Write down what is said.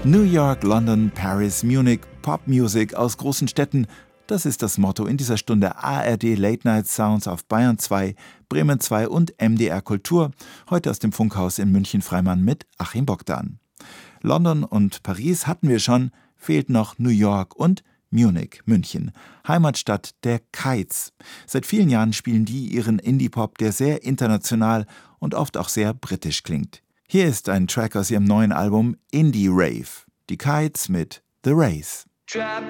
New York, London, Paris, Munich, Popmusik aus großen Städten. Das ist das Motto in dieser Stunde ARD Late Night Sounds auf Bayern 2, Bremen 2 und MDR Kultur. Heute aus dem Funkhaus in München-Freimann mit Achim Bogdan. London und Paris hatten wir schon, fehlt noch New York und Munich, München, Heimatstadt der Kites. Seit vielen Jahren spielen die ihren Indie-Pop, der sehr international und oft auch sehr britisch klingt. Hier ist ein Track aus ihrem neuen Album Indie Rave. Die Kites mit The Race. Trap